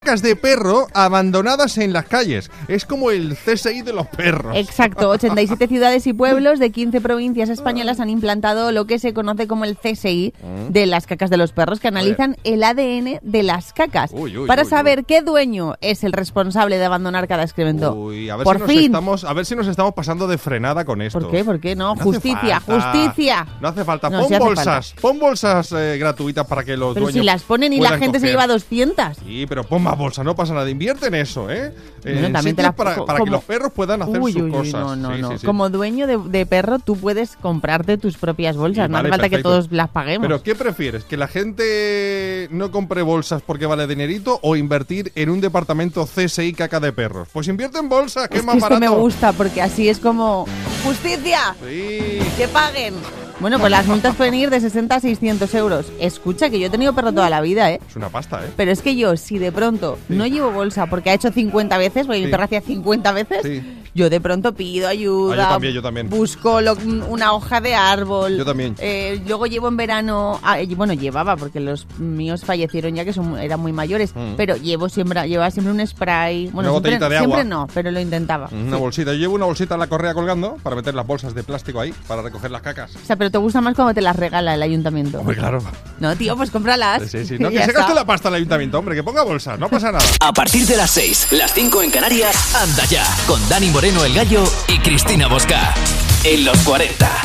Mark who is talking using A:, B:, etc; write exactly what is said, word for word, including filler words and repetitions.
A: Cacas de perro abandonadas en las calles. Es como el C S I de los perros.
B: Exacto, ochenta y siete ciudades y pueblos de quince provincias españolas han implantado lo que se conoce como el C S I de las cacas de los perros, que analizan el A D N de las cacas
A: Uy, uy,
B: para
A: uy,
B: saber
A: uy.
B: qué dueño es el responsable de abandonar cada excremento.
A: Uy, a ver
B: Por
A: si nos
B: fin.
A: estamos, a ver si nos estamos pasando de frenada con esto.
B: ¿Por qué? ¿Por qué no?
A: No
B: justicia,
A: hace falta.
B: justicia.
A: No hace falta.
B: No,
A: Pon
B: sí hace
A: bolsas, pon bolsas eh, gratuitas para que los
B: Pero
A: dueños
B: si las ponen y la
A: puedan
B: gente se
A: coger.
B: lleva doscientas.
A: Sí, pero pon más bolsas, no pasa nada. Invierte en eso, ¿eh?
B: Bueno,
A: en
B: también te
A: sitios
B: la-
A: para,
B: co-
A: para que
B: como-
A: los perros puedan hacer
B: Uy,
A: sus
B: uy, uy,
A: cosas.
B: no, no,
A: Sí,
B: no.
A: sí, sí.
B: Como dueño de, de perro, tú puedes comprarte tus propias bolsas.
A: Sí,
B: no hace
A: vale,
B: falta
A: perfecto.
B: que todos las paguemos.
A: Pero ¿qué prefieres? ¿Que la gente no compre bolsas porque vale dinerito o invertir en un departamento C S I caca de perros? Pues invierte en bolsas, que es,
B: es
A: más
B: que esto
A: barato.
B: me gusta porque así es como ¡justicia!
A: Sí.
B: ¡Que paguen! Bueno, pues las multas pueden ir de sesenta a seiscientos euros. Escucha, que yo he tenido perro toda la vida, ¿eh?
A: Es una pasta, ¿eh?
B: Pero es que yo, si de pronto
A: Sí.
B: no llevo bolsa porque ha hecho cincuenta veces, porque
A: Sí.
B: mi perro hacía cincuenta veces,
A: Sí.
B: yo de pronto pido ayuda.
A: Ah, yo también, yo también.
B: Busco lo- una hoja de árbol.
A: Yo también.
B: Eh, luego llevo en verano, ah, eh, bueno, llevaba porque los míos fallecieron ya que son, eran muy mayores,
A: Mm.
B: pero llevo siempre, llevaba siempre un spray. Bueno,
A: Una
B: siempre,
A: botellita de
B: siempre
A: agua.
B: no, pero lo intentaba.
A: Una
B: Sí.
A: bolsita. Yo llevo una bolsita en la correa colgando para meter las bolsas de plástico ahí, para recoger las cacas.
B: O sea, pero te gusta más cuando te las regala el ayuntamiento.
A: Hombre, claro.
B: No, tío, pues cómpralas.
A: Sí, sí. No,
B: Y
A: que
B: ya
A: se gaste
B: está.
A: la pasta el ayuntamiento, hombre, que ponga bolsas, no pasa nada.
C: A partir de las seis, las cinco en Canarias, anda ya, con Dani Moreno el Gallo y Cristina Bosca. En los cuarenta.